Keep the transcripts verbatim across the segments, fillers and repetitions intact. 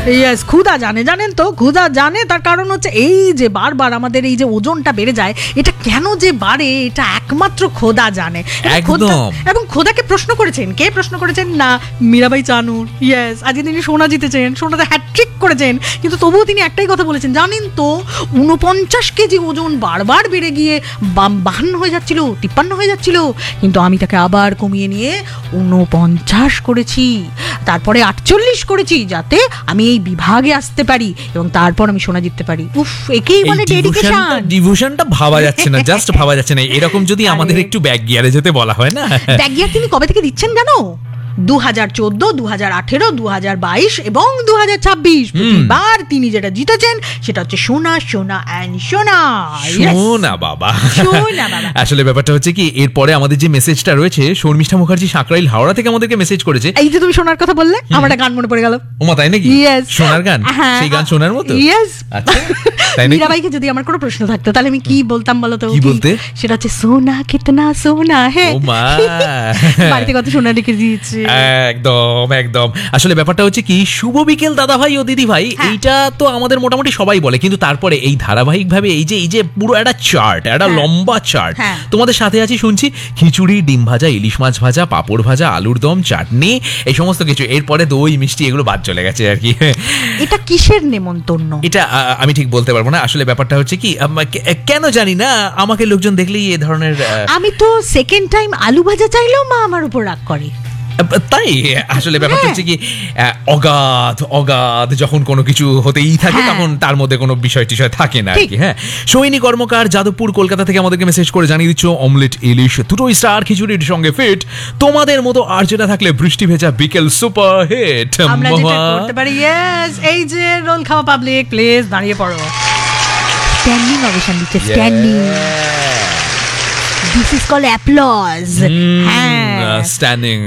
Yes, ক্ষুধা জানে, জানেন তো, ক্ষুধা জানে। তার কারণ হচ্ছে এই যে বারবার আমাদের এই যে ওজনটা বেড়ে যায়, এটা কেন যে বাড়ে এটা একমাত্র খোদা জানে। এবং খোদাকে প্রশ্ন করেছেন, কে প্রশ্ন করেছেন? না, মীরাবাই চানুর। ইয়েস, আজকে তিনি সোনা জিতেছেন, সোনাতে হ্যাট্রিক করেছেন, কিন্তু তবুও তিনি একটাই কথা বলেছেন, জানেন তো উনপঞ্চাশ কেজি ওজন বারবার বেড়ে গিয়ে বাহান্ন হয়ে যাচ্ছিল, তিপ্পান্ন হয়ে যাচ্ছিল, কিন্তু আমি তাকে আবার কমিয়ে নিয়ে উনপঞ্চাশ করেছি, তারপরে আটচল্লিশ করেছি, যাতে আমি এই বিভাগে আসতে পারি এবং তারপর আমি সোনা জিততে পারি। উফ, একেই বলে ডেডিকেশন। ডিভোশনটা ভাবা যাচ্ছে না, জাস্ট ভাবা যাচ্ছে না। এরকম যদি আমাদের একটু ব্যাক গিয়ারে যেতে বলা হয় না। ব্যাক গিয়ার তিনি কবে থেকে দিচ্ছেন জানো? দু হাজার চোদ্দ, দু হাজার আঠেরো, দু হাজার বাইশ এবং দু হাজার ছাব্বিশ প্রতিবার তিনি যেটা জিতেছেন সেটা হচ্ছে সোনা, সোনা অ্যান্ড সোনা। সোনা বাবা, সোনা বাবা। আসলে ব্যাপারটা হচ্ছে কি, এরপরে আমাদের যে মেসেজটা রয়েছে, শর্মিষ্ঠা মুখার্জি সাঁকরাইল হাওড়া থেকে আমাদেরকে মেসেজ করেছে। এই যে তুমি সোনার কথা বললে, আমার একটা গান মনে পড়ে গেল। ওমা, তাই নাকি? সোনার গান? সেই গান শোনার মতো? ইয়েস। আচ্ছা, মীরাবাইকে যদি আমার কোনো প্রশ্ন থাকতো তাহলে আমি কি বলতাম বলো তো? কি বলতে? সেটা হচ্ছে সোনা কিতনা সোনা হে। ও মা, বাড়িতে কত সোনা রেখে দিয়েছে। একদম একদম। আসলে ব্যাপারটা হচ্ছে কি, শুভ বিকেল দাদা ভাই ও দিদি ভাই, এইটা তো আমাদের মোটামুটি সবাই বলে, কিন্তু তারপরে এই ধারাবাহিক ভাবে এই যে এই যে পুরো একটা চার্ট, একটা লম্বা চার্ট তোমাদের সাথে আছি, শুনছি খিচুড়ি, ডিম ভাজা, ইলিশ মাছ ভাজা, পাঁপড় ভাজা, আলুর দম, চাটনি, এই সমস্ত কিছু। এরপরে দই মিষ্টি এগুলো বাদ চলে গেছে আর কি। এটা কিসের নেমন্তন্ন এটা আমি ঠিক বলতে পারবো না। আসলে ব্যাপারটা হচ্ছে কি, কেন জানি না, আমাকে লোকজন দেখলেই এ ধরনের। আমি তো সেকেন্ড টাইম আলু ভাজা চাইলেও মা আমার উপর রাগ করে। তাই আসলে ব্যাপারটা হচ্ছে কি, অগাধ অগাধ যখন কোনো কিছু হতেই থাকে তখন তার মধ্যে কোনো বিষয় টিষয় থাকে না আর কি। হ্যাঁ, সৈনী কর্মকার যাদবপুর কলকাতা থেকে আমাদেরকে মেসেজ করে জানিয়ে দিচ্ছ, অমলেট ইলিশ দুটোই স্টার, খিচুড়ির সঙ্গে ফিট, তোমাদের মতো আর যেটা থাকলে বৃষ্টি ভেজা বিকেল সুপার হিট। আমরা যেটা করতে পারি, ইয়েস, এই যে রোল খাওয়া পাবলিক, প্লিজ দাঁড়িয়ে পড়ো। স্ট্যান্ডিং অবসান দিচ্ছে, standing. This is called applause. Standing.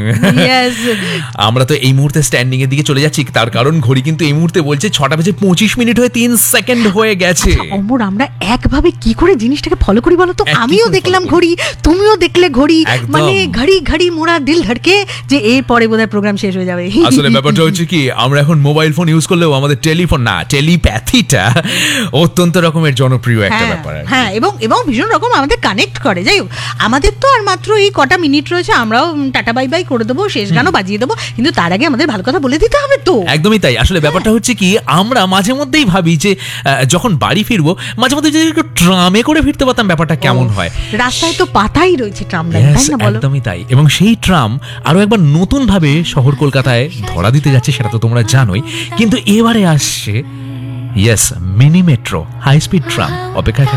আমরা তো এই মুহূর্তে স্ট্যান্ডিং এর দিকে চলে যাচ্ছি, তার কারণ ঘড়ি কিন্তু এই মুহূর্তে বলছে ছটা বেজে পঁচিশ মিনিট হয়ে তিন সেকেন্ড হয়ে গেছে। অমর, আমরা একভাবে কি করে জিনিসটাকে ফলো করি বলো তো? আমিও দেখলাম ঘড়ি, তুমিও দেখলে ঘড়ি, মানে ঘড়ি ঘড়ি মোড়া দিল ধড়কে যে এর পরে বোধহয় প্রোগ্রাম শেষ হয়ে যাবে। আসলে ব্যাপারটা হচ্ছে কি, আমরা এখন মোবাইল ফোন ইউজ করলেও আমাদের টেলিফোন না, টেলিপ্যাথিটা অত্যন্ত রকমের জনপ্রিয় একটা ব্যাপার। হ্যাঁ, এবং এবং ভীষণ রকম আমাদের কানেক্ট করে। যাই হোক, আমাদের তো আর মাত্র এই কটা মিনিট রয়েছে, আমরাও টাটা বাই বাই করে দেবো, শেষ গানও বাজিয়ে দেবো, কিন্তু তার আগে আমাদের ভালো কথা বলে দিতে হবে তো। একদমই তাই। আসলে ব্যাপারটা হচ্ছে কি, আমরা মাঝে মধ্যেই ভাবি যে যখন বাড়ি ফিরবো, মাঝে মধ্যে যদি একটু ট্রামে করে ফিরতে পারতাম ব্যাপারটা কেমন হয়। রাস্তায় তো পাতাই রয়েছে ট্রাম লাইন, তাই না বলো? একদমই তাই। এবং সেই ট্রাম আরো একবার নতুন ভাবে শহর কলকাতায় ধরা দিতে যাচ্ছে, সেটা তো তোমরা জানোই, কিন্তু এবারে আসছে yes mini metro, high speed tram. অপেক্ষায়